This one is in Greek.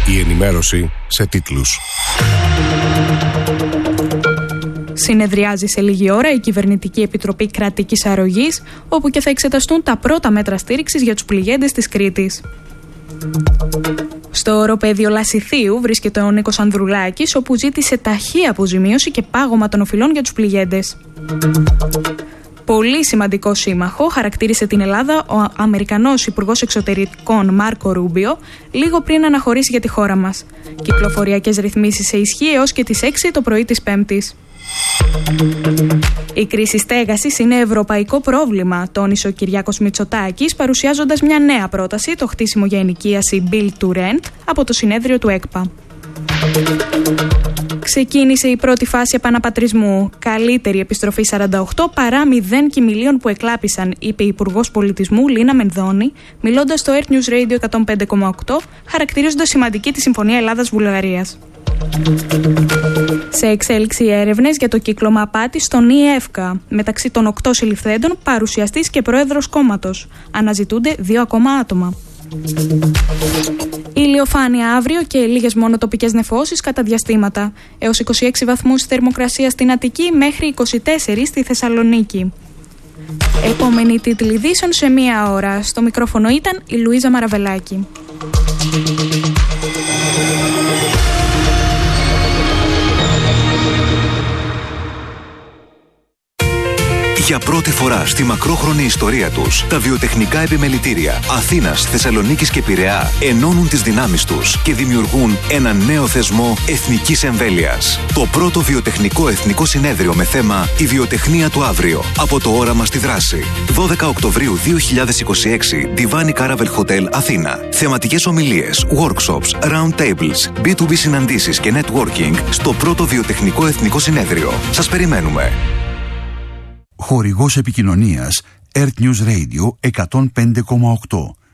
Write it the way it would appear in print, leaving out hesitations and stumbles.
Η ενημέρωση σε τίτλους. Συνεδριάζει σε λίγη ώρα η Κυβερνητική Επιτροπή Κρατικής Αρρωγής, όπου και θα εξεταστούν τα πρώτα μέτρα στήριξης για τους πληγέντες της Κρήτης. Στο οροπέδιο Λασιθίου βρίσκεται ο Νίκος Ανδρουλάκης, όπου ζήτησε ταχύ αποζημίωση και πάγωμα των οφειλών για τους πληγέντες. Πολύ σημαντικό σύμμαχο χαρακτήρισε την Ελλάδα ο Αμερικανός Υπουργός Εξωτερικών Μάρκο Ρούμπιο λίγο πριν αναχωρήσει για τη χώρα μας. Κυκλοφοριακές ρυθμίσεις σε ισχύ έως και τις 6 το πρωί της Πέμπτης. Η κρίση στέγασης είναι ευρωπαϊκό πρόβλημα, τόνισε ο Κυριάκος Μητσοτάκης, παρουσιάζοντας μια νέα πρόταση, το χτίσιμο για ενοικίαση Build to Rent, από το συνέδριο του ΕΚΠΑ. Ξεκίνησε η πρώτη φάση επαναπατρισμού. Καλύτερη επιστροφή 48 παρά 0 κοιμηλίων που εκλάπησαν, είπε η Υπουργός Πολιτισμού Λίνα Μενδώνη, μιλώντας στο Earth News Radio 105,8, χαρακτηρίζοντας σημαντική τη Συμφωνία Ελλάδας-Βουλγαρίας. Σε εξέλιξη έρευνες για το κύκλωμα απάτης στον ΙΕΦΚΑ. Μεταξύ των 8 συλληφθέντων, παρουσιαστής και πρόεδρος κόμματος. Αναζητούνται 2 ακόμα άτομα. Ηλιοφάνεια αύριο και λίγες μόνο τοπικές νεφώσεις κατά διαστήματα. Έως 26 βαθμούς θερμοκρασία στην Αττική μέχρι 24 στη Θεσσαλονίκη. Επόμενη τίτλη ειδήσεων σε μία ώρα. Στο μικρόφωνο ήταν η Λουίζα Μαραβελάκη. Για πρώτη φορά στη μακρόχρονη ιστορία τους, τα βιοτεχνικά επιμελητήρια Αθήνας, Θεσσαλονίκης και Πειραιά ενώνουν τις δυνάμεις τους και δημιουργούν ένα νέο θεσμό εθνικής εμβέλειας. Το πρώτο βιοτεχνικό εθνικό συνέδριο με θέμα «Η βιοτεχνία του αύριο». Από το όραμα στη δράση. 12 Οκτωβρίου 2026, Divan Caravel Hotel, Αθήνα. Θεματικές ομιλίες, workshops, round tables, B2B συναντήσεις και networking στο πρώτο βιοτεχνικό εθνικό συνέδριο. Σας περιμένουμε. Χορηγός επικοινωνίας Earth News Radio 105,8.